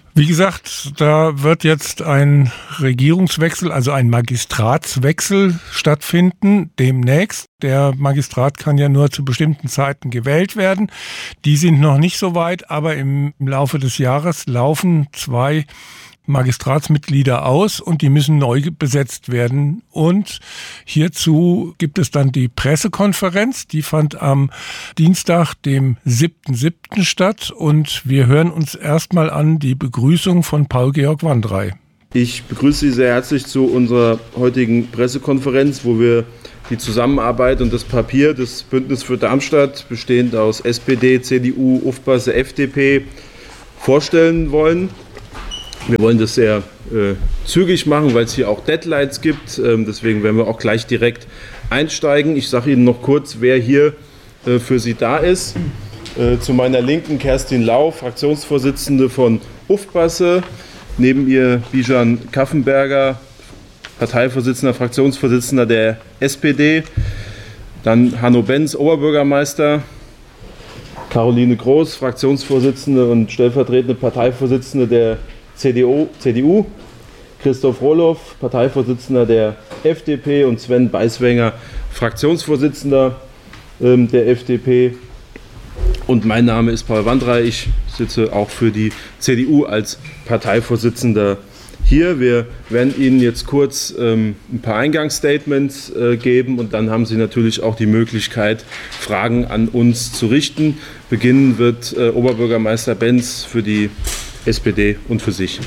Wie gesagt, da wird jetzt ein Regierungswechsel, also ein Magistratswechsel stattfinden demnächst. Der Magistrat kann ja nur zu bestimmten Zeiten gewählt werden. Die sind noch nicht so weit, aber im Laufe des Jahres laufen 2 Magistratsmitglieder aus und die müssen neu besetzt werden. Und hierzu gibt es dann die Pressekonferenz, die fand am Dienstag, dem 7.7. statt. Und wir hören uns erstmal an die Begrüßung von Paul-Georg Wandrey. Ich begrüße Sie sehr herzlich zu unserer heutigen Pressekonferenz, wo wir die Zusammenarbeit und das Papier des Bündnis für Darmstadt, bestehend aus SPD, CDU, UFPASE, FDP, vorstellen wollen. Wir wollen das sehr zügig machen, weil es hier auch Deadlines gibt. Deswegen werden wir auch gleich direkt einsteigen. Ich sage Ihnen noch kurz, wer hier für Sie da ist. Zu meiner Linken Kerstin Lau, Fraktionsvorsitzende von UFPASE. Neben ihr Bijan Kaffenberger, Parteivorsitzender, Fraktionsvorsitzender der SPD. Dann Hanno Benz, Oberbürgermeister. Caroline Groß, Fraktionsvorsitzende und stellvertretende Parteivorsitzende der CDU, Christoph Rohloff, Parteivorsitzender der FDP und Sven Beiswenger, Fraktionsvorsitzender der FDP. Und mein Name ist Paul Wandrey, ich sitze auch für die CDU als Parteivorsitzender hier. Wir werden Ihnen jetzt kurz ein paar Eingangsstatements geben und dann haben Sie natürlich auch die Möglichkeit, Fragen an uns zu richten. Beginnen wird Oberbürgermeister Benz für die SPD und für sich.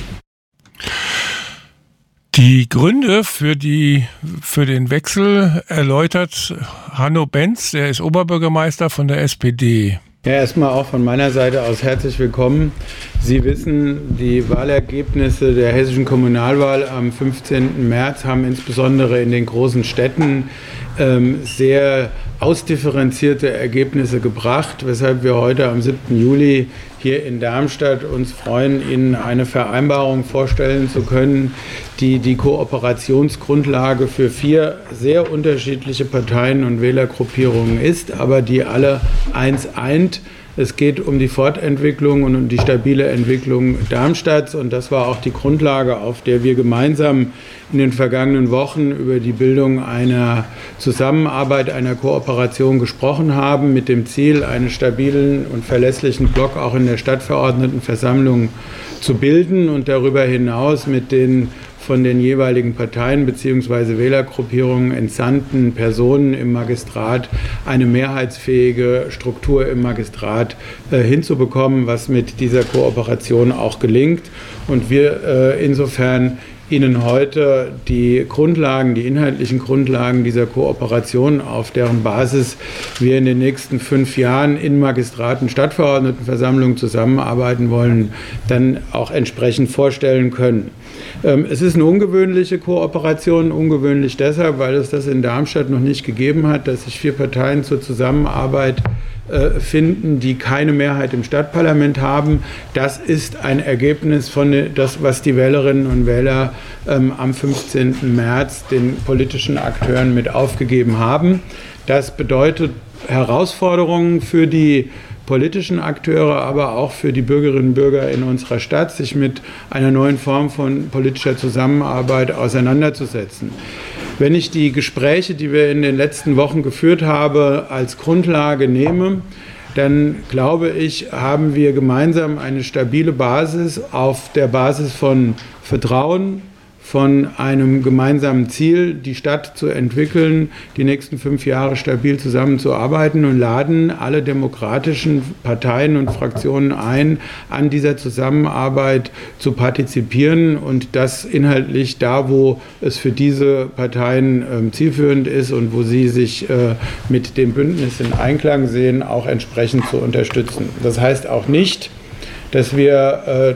Die Gründe für den Wechsel erläutert Hanno Benz, der ist Oberbürgermeister von der SPD. Ja, erstmal auch von meiner Seite aus herzlich willkommen. Sie wissen, die Wahlergebnisse der hessischen Kommunalwahl am 15. März haben insbesondere in den großen Städten sehr ausdifferenzierte Ergebnisse gebracht, weshalb wir heute am 7. Juli hier in Darmstadt uns freuen, Ihnen eine Vereinbarung vorstellen zu können, die die Kooperationsgrundlage für 4 sehr unterschiedliche Parteien und Wählergruppierungen ist, aber die alle eins eint. Es geht um die Fortentwicklung und um die stabile Entwicklung Darmstadts. Und das war auch die Grundlage, auf der wir gemeinsam in den vergangenen Wochen über die Bildung einer Zusammenarbeit, einer Kooperation gesprochen haben, mit dem Ziel, einen stabilen und verlässlichen Block auch in der Stadtverordnetenversammlung zu bilden und darüber hinaus mit den von den jeweiligen Parteien bzw. Wählergruppierungen entsandten Personen im Magistrat eine mehrheitsfähige Struktur im Magistrat hinzubekommen, was mit dieser Kooperation auch gelingt. Und wir insofern Ihnen heute die Grundlagen, die inhaltlichen Grundlagen dieser Kooperation, auf deren Basis wir in den nächsten 5 Jahren in Magistraten, Stadtverordnetenversammlungen zusammenarbeiten wollen, dann auch entsprechend vorstellen können. Es ist eine ungewöhnliche Kooperation, ungewöhnlich deshalb, weil es das in Darmstadt noch nicht gegeben hat, dass sich 4 Parteien zur Zusammenarbeit finden, die keine Mehrheit im Stadtparlament haben. Das ist ein Ergebnis von das, was die Wählerinnen und Wähler am 15. März den politischen Akteuren mit aufgegeben haben. Das bedeutet Herausforderungen für die politischen Akteure, aber auch für die Bürgerinnen und Bürger in unserer Stadt, sich mit einer neuen Form von politischer Zusammenarbeit auseinanderzusetzen. Wenn ich die Gespräche, die wir in den letzten Wochen geführt haben, als Grundlage nehme, dann glaube ich, haben wir gemeinsam eine stabile Basis auf der Basis von Vertrauen, von einem gemeinsamen Ziel, die Stadt zu entwickeln, die nächsten 5 Jahre stabil zusammenzuarbeiten und laden alle demokratischen Parteien und Fraktionen ein, an dieser Zusammenarbeit zu partizipieren und das inhaltlich da, wo es für diese Parteien zielführend ist und wo sie sich mit dem Bündnis in Einklang sehen, auch entsprechend zu unterstützen. Das heißt auch nicht, dass wir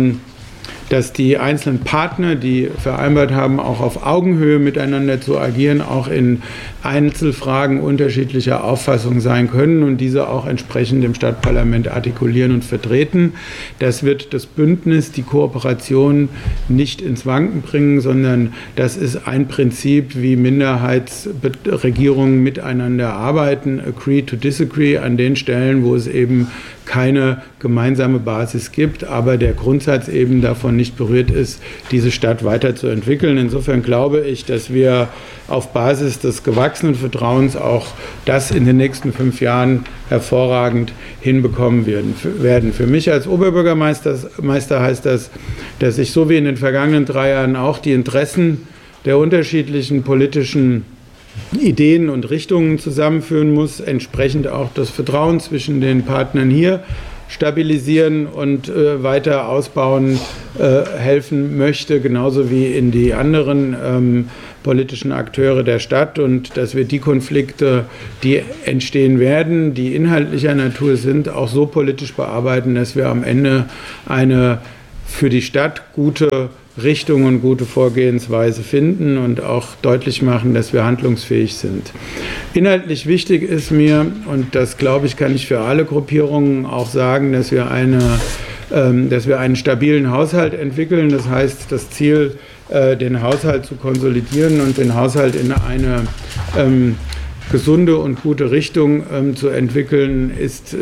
dass die einzelnen Partner, die vereinbart haben, auch auf Augenhöhe miteinander zu agieren, auch in Einzelfragen unterschiedlicher Auffassung sein können und diese auch entsprechend im Stadtparlament artikulieren und vertreten. Das wird das Bündnis, die Kooperation nicht ins Wanken bringen, sondern das ist ein Prinzip, wie Minderheitsregierungen miteinander arbeiten, agree to disagree, an den Stellen, wo es eben keine gemeinsame Basis gibt, aber der Grundsatz eben davon nicht berührt ist, diese Stadt weiterzuentwickeln. Insofern glaube ich, dass wir auf Basis des gewachsenen Vertrauens auch das in den nächsten 5 Jahren hervorragend hinbekommen werden. Für mich als Oberbürgermeister heißt das, dass ich so wie in den vergangenen 3 Jahren auch die Interessen der unterschiedlichen politischen Ideen und Richtungen zusammenführen muss, entsprechend auch das Vertrauen zwischen den Partnern hier stabilisieren und weiter ausbauen helfen möchte, genauso wie in die anderen politischen Akteure der Stadt, und dass wir die Konflikte, die entstehen werden, die inhaltlicher Natur sind, auch so politisch bearbeiten, dass wir am Ende eine für die Stadt gute Richtung und gute Vorgehensweise finden und auch deutlich machen, dass wir handlungsfähig sind. Inhaltlich wichtig ist mir, und das glaube ich, kann ich für alle Gruppierungen auch sagen, dass wir einen stabilen Haushalt entwickeln. Das heißt, das Ziel, den Haushalt zu konsolidieren und den Haushalt in eine gesunde und gute Richtung zu entwickeln, ist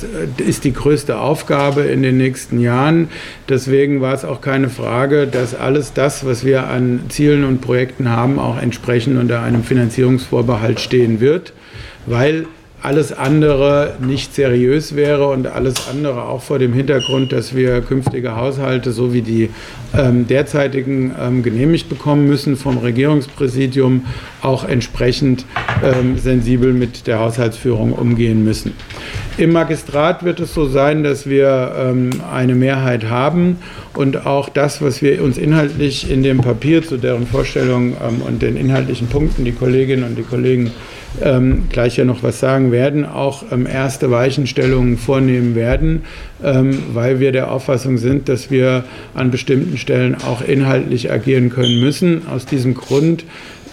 die größte Aufgabe in den nächsten Jahren. Deswegen war es auch keine Frage, dass alles das, was wir an Zielen und Projekten haben, auch entsprechend unter einem Finanzierungsvorbehalt stehen wird, weil alles andere nicht seriös wäre und alles andere auch vor dem Hintergrund, dass wir künftige Haushalte, so wie die derzeitigen, genehmigt bekommen müssen vom Regierungspräsidium, auch entsprechend sensibel mit der Haushaltsführung umgehen müssen. Im Magistrat wird es so sein, dass wir eine Mehrheit haben und auch das, was wir uns inhaltlich in dem Papier zu deren Vorstellung und den inhaltlichen Punkten, die Kolleginnen und die Kollegen gleich ja noch was sagen werden, auch erste Weichenstellungen vornehmen werden, weil wir der Auffassung sind, dass wir an bestimmten Stellen auch inhaltlich agieren können müssen. Aus diesem Grund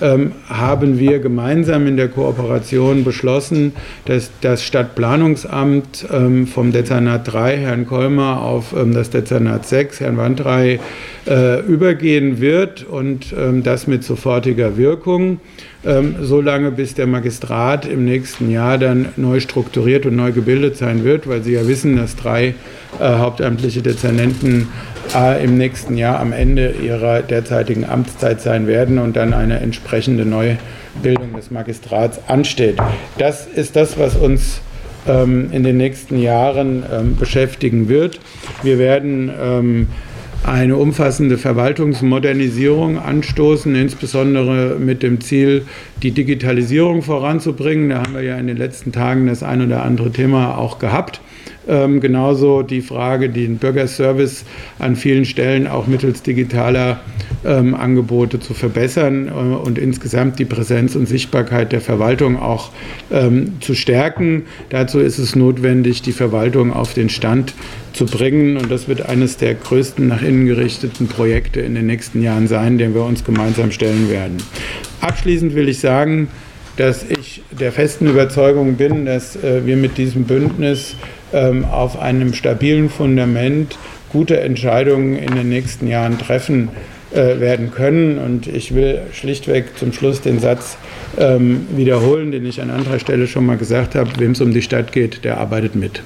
haben wir gemeinsam in der Kooperation beschlossen, dass das Stadtplanungsamt vom Dezernat 3, Herrn Kolmer, auf das Dezernat 6, Herrn Wandrei, übergehen wird und das mit sofortiger Wirkung, solange bis der Magistrat im nächsten Jahr dann neu strukturiert und neu gebildet sein wird, weil Sie ja wissen, dass 3 hauptamtliche Dezernenten im nächsten Jahr am Ende ihrer derzeitigen Amtszeit sein werden und dann eine entsprechende Neubildung des Magistrats ansteht. Das ist das, was uns in den nächsten Jahren beschäftigen wird. Wir werden eine umfassende Verwaltungsmodernisierung anstoßen, insbesondere mit dem Ziel, die Digitalisierung voranzubringen. Da haben wir ja in den letzten Tagen das ein oder andere Thema auch gehabt. Genauso die Frage, den Bürgerservice an vielen Stellen auch mittels digitaler Angebote zu verbessern und insgesamt die Präsenz und Sichtbarkeit der Verwaltung auch zu stärken. Dazu ist es notwendig, die Verwaltung auf den Stand zu bringen, und das wird eines der größten nach innen gerichteten Projekte in den nächsten Jahren sein, dem wir uns gemeinsam stellen werden. Abschließend will ich sagen, dass ich der festen Überzeugung bin, dass wir mit diesem Bündnis auf einem stabilen Fundament gute Entscheidungen in den nächsten Jahren treffen werden können. Und ich will schlichtweg zum Schluss den Satz wiederholen, den ich an anderer Stelle schon mal gesagt habe: Wem es um die Stadt geht, der arbeitet mit.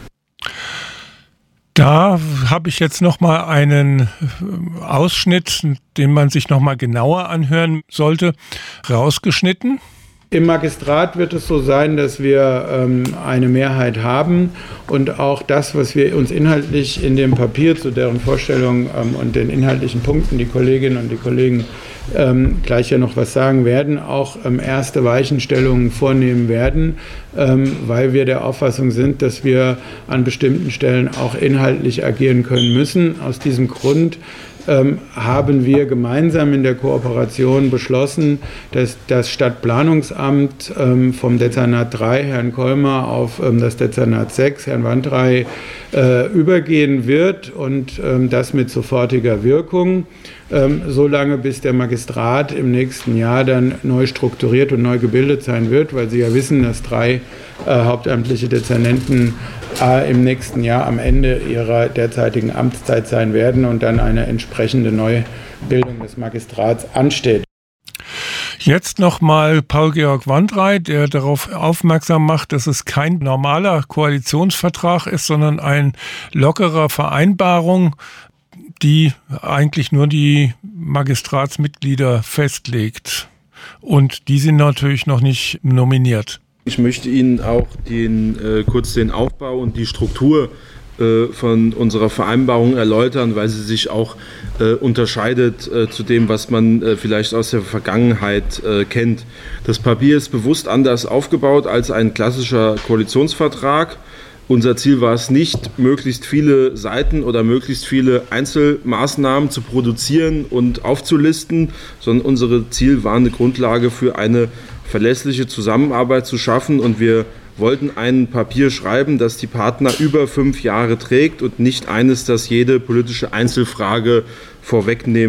Da habe ich jetzt noch mal einen Ausschnitt, den man sich noch mal genauer anhören sollte, rausgeschnitten. Im Magistrat wird es so sein, dass wir eine Mehrheit haben und auch das, was wir uns inhaltlich in dem Papier zu deren Vorstellung und den inhaltlichen Punkten, die Kolleginnen und die Kollegen gleich ja noch was sagen werden, auch erste Weichenstellungen vornehmen werden, weil wir der Auffassung sind, dass wir an bestimmten Stellen auch inhaltlich agieren können müssen. Aus diesem Grund haben wir gemeinsam in der Kooperation beschlossen, dass das Stadtplanungsamt vom Dezernat 3, Herrn Kolmer, auf das Dezernat 6, Herrn Wandrei, übergehen wird und das mit sofortiger Wirkung, so lange, bis der Magistrat im nächsten Jahr dann neu strukturiert und neu gebildet sein wird, weil Sie ja wissen, dass 3 hauptamtliche Dezernenten im nächsten Jahr am Ende ihrer derzeitigen Amtszeit sein werden und dann eine entsprechende Neubildung des Magistrats ansteht. Jetzt nochmal Paul-Georg Wandrey, der darauf aufmerksam macht, dass es kein normaler Koalitionsvertrag ist, sondern ein lockerer Vereinbarung, die eigentlich nur die Magistratsmitglieder festlegt. Und die sind natürlich noch nicht nominiert. Ich möchte Ihnen auch kurz den Aufbau und die Struktur von unserer Vereinbarung erläutern, weil sie sich auch unterscheidet zu dem, was man vielleicht aus der Vergangenheit kennt. Das Papier ist bewusst anders aufgebaut als ein klassischer Koalitionsvertrag. Unser Ziel war es nicht, möglichst viele Seiten oder möglichst viele Einzelmaßnahmen zu produzieren und aufzulisten, sondern unser Ziel war, eine Grundlage für eine verlässliche Zusammenarbeit zu schaffen, und wir wollten ein Papier schreiben, das die Partner über 5 Jahre trägt und nicht eines, das jede politische Einzelfrage vorwegnimmt.